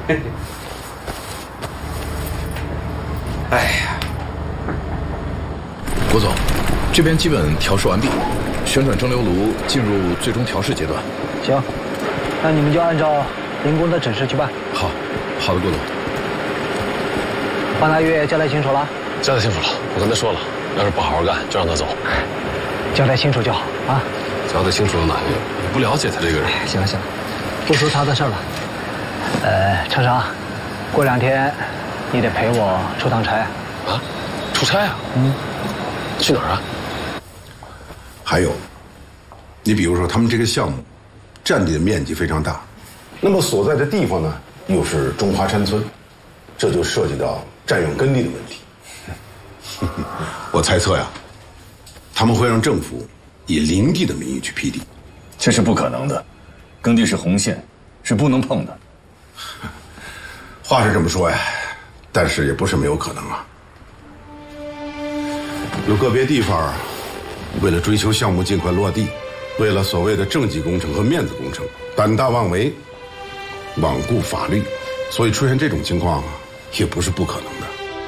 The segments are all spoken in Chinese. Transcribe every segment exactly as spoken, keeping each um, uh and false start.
哎呀， 郭总，这边基本调试完毕，旋转蒸馏炉进入最终调试阶段。 行，那你们就按照林工的指示去办。 好，好的，郭总。 方大月交代清楚了？ 交代清楚了，我跟他说了，要是不好好干，就让他走。 交代清楚就好啊。 交代清楚有哪用？你不了解他这个人。 行了行了，不说他的事了。呃，程程，过两天你得陪我出趟差。 啊？出差啊？嗯。去哪儿啊？ 还有，你比如说他们这个项目，占地的面积非常大，那么所在的地方呢，又是中华山村，这就涉及到占用耕地的问题。我猜测呀，他们会让政府以林地的名义去批地， 这是不可能的，耕地是红线，是不能碰的。 话是这么说呀，但是也不是没有可能啊。有个别地方，为了追求项目尽快落地，为了所谓的政绩工程和面子工程，胆大妄为，罔顾法律，所以出现这种情况也不是不可能的。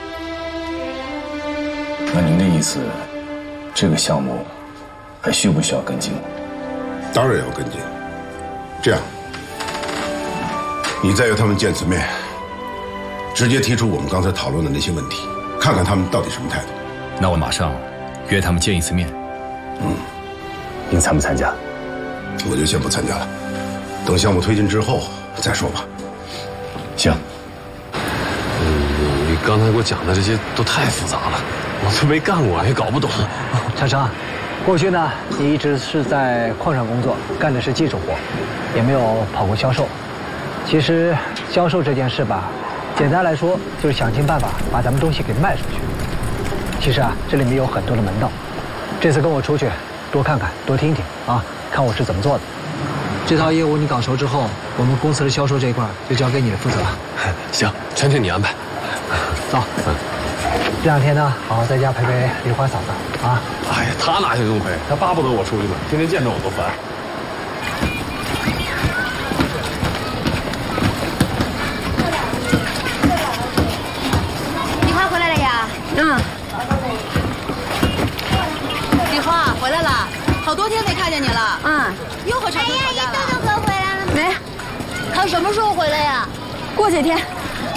那您的意思，这个项目还需不需要跟进？ 当然要跟进。这样，你再约他们见次面，直接提出我们刚才讨论的那些问题，看看他们到底什么态度。 那我马上约他们见一次面。 嗯， 您参不参加？ 我就先不参加了，等项目推进之后再说吧。 行。 嗯，你刚才给我讲的这些都太复杂了，我都没干过，也搞不懂。 程程，过去呢，你一直是在矿上工作，干的是技术活，也没有跑过销售。其实销售这件事吧，简单来说就是想尽办法把咱们东西给卖出去。其实啊，这里面有很多的门道。这次跟我出去，多看看，多听听啊，看我是怎么做的。这套业务你搞熟之后，我们公司的销售这一块就交给你的负责了。 行，全听你安排。 走。嗯。这两天呢，好好在家陪陪梨花嫂子啊。 哎呀，他哪行这么陪？他巴不得我出去呢，天天见着我都烦。 梨花回来了呀？嗯。梨花回来了，好多天没看见你了。嗯。又和长春吵架了？哎呀，你豆豆哥回来了没？他什么时候回来呀？过几天。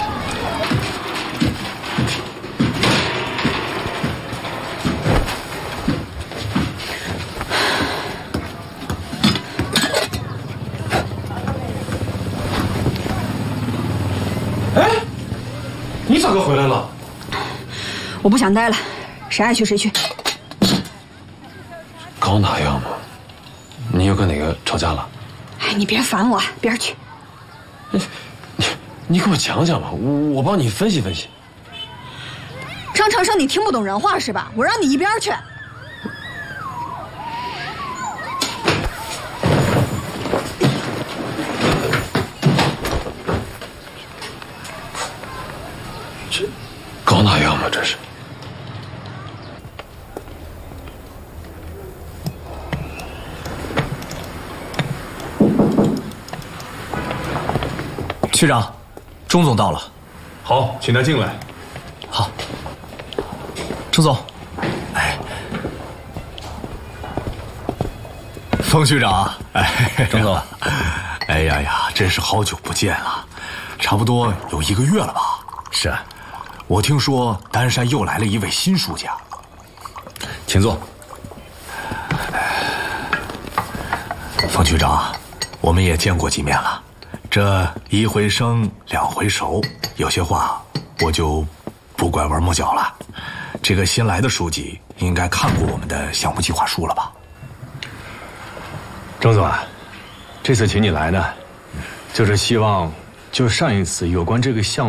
你咋个回来了？ 我不想待了，谁爱去谁去。 搞哪样嘛？你又跟哪个吵架了？ 哎，你别烦我，边去。 你你你给我讲讲吧，我我帮你分析分析。 张长生，你听不懂人话是吧？我让你一边去。 搞哪样嘛？这是。 区长，钟总到了。 好，请他进来。 好。钟总，哎， 方区长，哎， 钟总， 哎呀呀，真是好久不见了，差不多有一个月了吧？ 是。 我听说丹山又来了一位新书家， 请坐。 方局长，我们也见过几面了，这一回生两回熟，有些话我就不拐弯抹角了。这个新来的书记应该看过我们的项目计划书了吧？ 钟总啊，这次请你来呢，就是希望就上一次有关这个项目